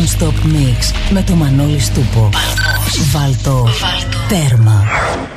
Non-stop mix με το Μανώλη Στούπο. Βάλτο τέρμα.